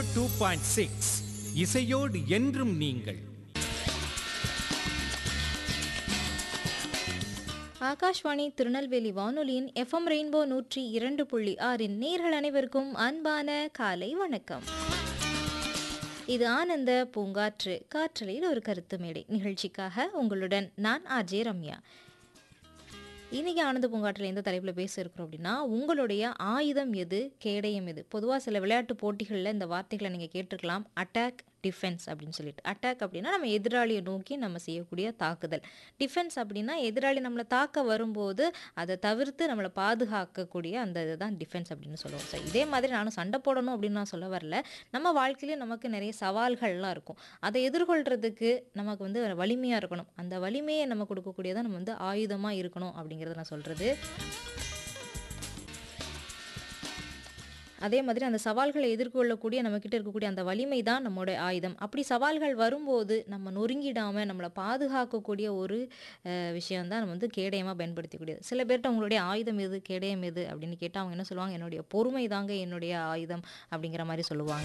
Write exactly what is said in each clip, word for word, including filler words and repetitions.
Two point six இசையோடு என்றும் நீங்கள். ஆகாஷ்வாணி திருநெல்வேலி வானொலியின் எஃப்எம் ரெயின்போ நூற்றி இரண்டு புள்ளி ஆறின் நேர்கள் அனைவருக்கும் அன்பான காலை வணக்கம். இது ஆனந்த பூங்காற்று காற்றலையில் ஒரு கருத்து மேடை நிகழ்ச்சிக்காக உங்களுடன் நான் ஆர்ஜே ரம்யா. இன்னைக்கு ஆனந்த பூங்காற்றில் எந்த தலைப்பில் பேச இருக்கிறோம் அப்படின்னா, உங்களுடைய ஆயுதம் எது, கேடயம் எது. பொதுவாக சில விளையாட்டு போட்டிகளில் இந்த வார்த்தைகளை நீங்கள் கேட்டிருக்கலாம், அட்டாக், டிஃபென்ஸ் அப்படின்னு சொல்லிட்டு. அட்டாக் அப்படின்னா நம்ம எதிராளியை நோக்கி நம்ம செய்யக்கூடிய தாக்குதல். டிஃபென்ஸ் அப்படின்னா எதிராளி நம்மளை தாக்க வரும்போது அதை தவிர்த்து நம்மளை பாதுகாக்கக்கூடிய அந்த இதுதான் டிஃபென்ஸ் அப்படின்னு சொல்லுவோம். ஸோ இதே மாதிரி நானும் சண்டை போடணும் அப்படின்னு நான் சொல்ல வரல. நம்ம வாழ்க்கையிலே நமக்கு நிறைய சவால்கள்லாம் இருக்கும். அதை எதிர்கொள்கிறதுக்கு நமக்கு வந்து வலிமையாக இருக்கணும். அந்த வலிமையை நம்ம கொடுக்கக்கூடியதான் நம்ம வந்து ஆயுதமாக இருக்கணும் அப்படிங்கிறத நான் சொல்கிறது. அதே மாதிரி அந்த சவால்களை எதிர்கொள்ளக்கூடிய நம்மக்கிட்ட இருக்கக்கூடிய அந்த வலிமை தான் நம்மளோட ஆயுதம். அப்படி சவால்கள் வரும்போது நம்ம நொறுங்கிடாமல் நம்மளை பாதுகாக்கக்கூடிய ஒரு விஷயம்தான் நம்ம வந்து கேடயமாக பயன்படுத்தக்கூடியது. சில பேர்கிட்ட உங்களுடைய ஆயுதம் எது, கேடயம் எது அப்படின்னு கேட்டால் அவங்க என்ன சொல்லுவாங்க, என்னுடைய பொறுமை தாங்க என்னுடைய ஆயுதம் அப்படிங்கிற மாதிரி சொல்லுவாங்க.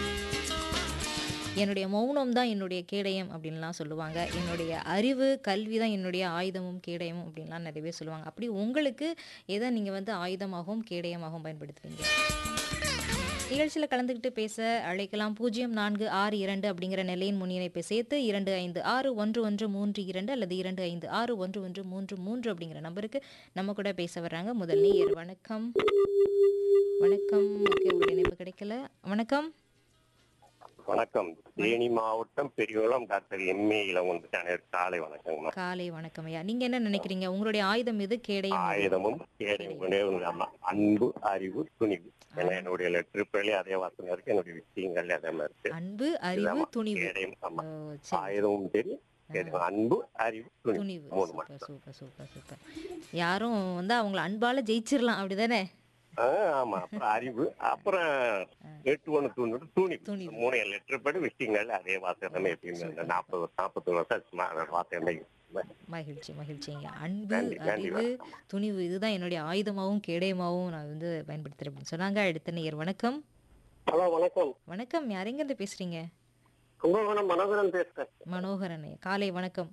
என்னுடைய மௌனம் தான் என்னுடைய கேடயம் அப்படின்லாம் சொல்லுவாங்க. என்னுடைய அறிவு, கல்வி தான் என்னுடைய ஆயுதமும் கேடயமும் அப்படின்லாம் நிறைய பேர் சொல்லுவாங்க. அப்படி உங்களுக்கு எதை நீங்கள் வந்து ஆயுதமாகவும் கேடயமாகவும் பயன்படுத்துவீங்க? நிகழ்ச்சியில் கலந்துக்கிட்டு பேச அழைக்கலாம். பூஜ்ஜியம் நான்கு ஆறு இரண்டு அப்படிங்கிற நிலையின் முன்னிணைப்பை சேர்த்து இரண்டு ஐந்து ஆறு ஒன்று ஒன்று மூன்று இரண்டு அல்லது இரண்டு ஐந்து ஆறு ஒன்று ஒன்று மூன்று மூன்று அப்படிங்கிற நம்பருக்கு நம்ம கூட பேச வர்றாங்க. முதல் நேயர் வணக்கம். வணக்கம். ஓகே, உங்களுடைய இணைப்பு கிடைக்கல. வணக்கம். வணக்கம். தேனி மாவட்டம் பெரியகுளம் டாக்டர் எம்ஏ இளவன் காலை வணக்கம். காலை வணக்கம் ஐயா. நீங்க என்ன நினைக்கிறீங்க, உங்களுடைய ஆயுதம் எது, கேடயம்? ஆயுதமும் கேடயம் அன்பு, அறிவு, துணிவு. ஏன்னா என்னுடைய லெட்டர் பேர்லயே அதே வாசனை இருக்கு, என்னுடைய விஷயங்கள் அதே மாதிரி இருக்கு. அன்பு, அறிவு, துணிவு. கேடயம். ஆமா, ஆயுதமும் சரி, அன்பு, அறிவு, துணிவு. Super super super super. யாரும் வந்து அவங்கள அன்பால ஜெயிச்சிடலாம் அப்படிதானே? ஆமா. அப்புறம் அறிவு, அப்புறம் எட்டு ஒண்ணு தூண்டு துணி மூணு லெட்டர் படி விஷயங்கள் அதே வாசகமே எப்பயுமே நாற்பது நாற்பத்தி வருஷம் வாசகமே. மகிழ்ச்சி மகிழ்ச்சிங்க. அன்பு, அறிவு, துணிவு இதுதான் என்னுடைய ஆயுதமாகவும் கேடயமாகவும் நான் வந்து பயன்படுத்துறேன் அப்படின்னு சொன்னாங்க. அடுத்த நேயர் வணக்கம். ஹலோ வணக்கம். வணக்கம். யார் எங்க இருந்து பேசுறீங்க? கும்பகோணம் மனோகரன் பேசுறேன். மனோகரன், காலை வணக்கம்.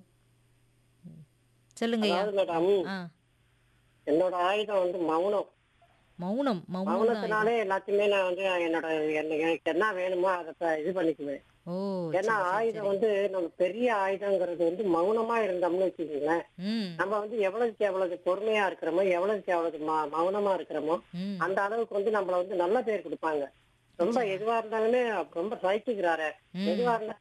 சொல்லுங்க. என்னோட ஆயுதம் வந்து மௌனம். மௌனம். மௌனத்தினாலே எல்லாத்தையுமே நான் வந்து என்னோட எனக்கு என்ன வேணுமோ அதை இது பண்ணிக்குவேன். ஏன்னா ஆயுதம் வந்து நம்ம பெரிய ஆயுதங்கிறது வந்து மௌனமா இருந்தோம்னு வச்சுக்கோங்களேன், நம்ம வந்து எவ்வளவுக்கு எவ்வளவு பொறுமையா இருக்கிறோமோ, எவ்வளவுக்கு எவ்வளவு மௌனமா இருக்கிறோமோ அந்த அளவுக்கு வந்து நம்மள வந்து நல்ல பேர் கொடுப்பாங்க. ரொம்ப எதுவா இருந்தாலுமே ரொம்ப சைக்கிக்கிறாரு, எதுவா இருந்தாலும்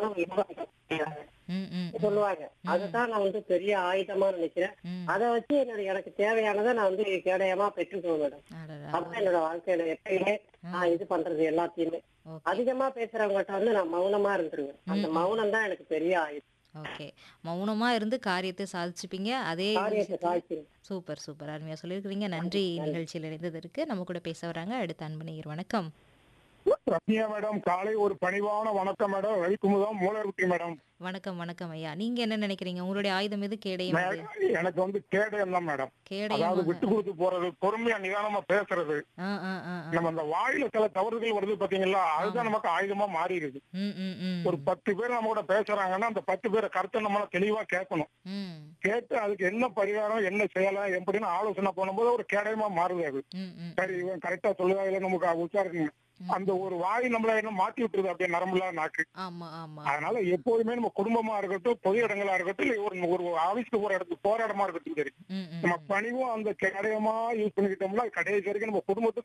சொல்லுவாங்க. அதுதான் நான் வந்து பெரிய ஆயுதமா நினைக்கிறேன். அதை வச்சு என்னோட எனக்கு தேவையானதை நான் வந்து கேடயமா பெற்றுக்குவேன் மேடம். அப்பதான் என்னோட வாழ்க்கையில எப்பயுமே நான் இது பண்றது எல்லாத்தையுமே. அதிகமா பேசுறவங்ககிட்ட வந்து நான் மௌனமா இருந்துருவேன். அந்த மௌனம் தான் எனக்கு பெரிய ஆயுதம். ஓகே, மௌனமா இருந்து காரியத்தை சாதிச்சுப்பீங்க. அதே சூப்பர் சூப்பர், அருமையா சொல்லியிருக்கிறீங்க. நன்றி நிகழ்ச்சியில் இணைந்ததற்கு. நம்ம கூட பேச வராங்க அடுத்த அன்பு நேயர். வணக்கம். ரம்யா மேடம், காலை ஒரு பணிவான வணக்கம் மேடம். ரவிக்குமுதம் மூலர்குட்டி மேடம். வணக்கம் வணக்கம் ஐயா. நீங்க என்ன நினைக்கிறீங்க, உங்களுடைய ஆயுதம் எது, கேடயம்? எனக்கு வந்து கேடயம் தான் மேடம். அதாவது விட்டு கொடுத்து போறது, பொறுமையா நிதானமா பேசுறது. நம்ம அந்த வாயில சில தவறுகள் வருது பாத்தீங்களா, அதுதான் நமக்கு ஆயுதமா மாறிடுது. ஒரு பத்து பேர் நம்ம கூட பேசுறாங்கன்னா அந்த பத்து பேரை கருத்தை நம்மளால தெளிவா கேட்கணும். கேட்டு அதுக்கு என்ன பரிகாரம், என்ன செய்யலாம் எப்படின்னு ஆலோசனை பண்ணும்போது ஒரு கேடயமா மாறுது. அது சரி, இவன் கரெக்டா சொல்லுவாங்க, நமக்கு உச்சாரிக்கணும். அந்த ஒரு வாய் நம்மள என்ன மாத்தி விட்டுருது, அப்படியே நரம்புல நாக்கு. அதனால எப்போதுமே நம்ம குடும்பமா இருக்கட்டும், பொது இடங்களா இருக்கட்டும், ஒரு ஒரு ஆபீஸ்க்கு போற இடத்துக்கு போற இடமா இருக்கட்டும் சரி, நம்ம பணிவும் அந்த கேடயமா யூஸ் பண்ணிக்கிட்டோம்னா கடைசி வரைக்கும் நம்ம குடும்பத்துக்கு